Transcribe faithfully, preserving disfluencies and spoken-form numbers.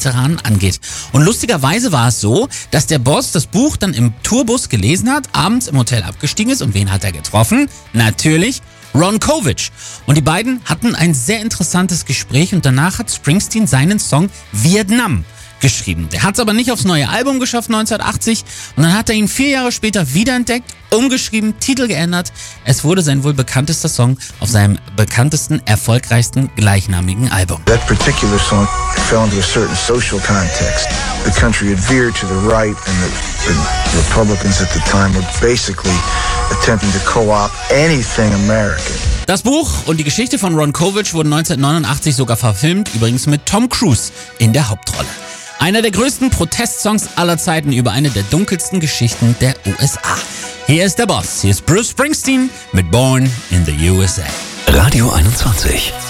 Kriegsveteranen angeht. Und lustigerweise war es so, dass der Boss das Buch dann im Tourbus gelesen hat, abends im Hotel abgestiegen ist. Und wen hat er getroffen? Natürlich Ron Kovic. Und die beiden hatten ein sehr interessantes Gespräch und danach hat Springsteen seinen Song Vietnam geschrieben. Der hat es aber nicht aufs neue Album geschafft neunzehnhundertachtzig und dann hat er ihn vier Jahre später wiederentdeckt, umgeschrieben, Titel geändert. Es wurde sein wohl bekanntester Song auf seinem bekanntesten, erfolgreichsten gleichnamigen Album. That particular song fell into a certain social context. The country adhered to the right and the, the Republicans at the time were basically attempting to co-opt anything American. Das Buch und die Geschichte von Ron Kovic wurden neunzehnhundertneunundachtzig sogar verfilmt, übrigens mit Tom Cruise in der Hauptrolle. Einer der größten Protestsongs aller Zeiten über eine der dunkelsten Geschichten der U S A. Hier ist der Boss, hier ist Bruce Springsteen mit Born in the U S A. Radio einundzwanzig.